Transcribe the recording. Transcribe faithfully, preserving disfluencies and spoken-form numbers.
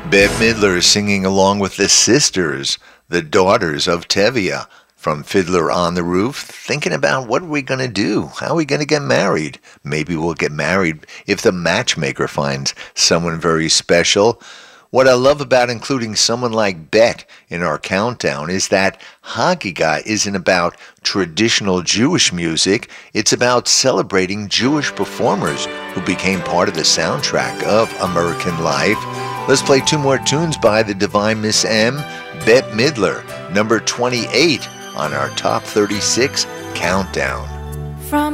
Bette Midler singing along with the sisters, the daughters of Tevye, from Fiddler on the Roof, thinking about what are we going to do? How are we going to get married? Maybe we'll get married if the matchmaker finds someone very special. What I love about including someone like Bette in our countdown is that Hagiga isn't about traditional Jewish music. It's about celebrating Jewish performers who became part of the soundtrack of American life. Let's play two more tunes by the Divine Miss M, Bette Midler, number twenty-eight on our Top thirty-six Countdown.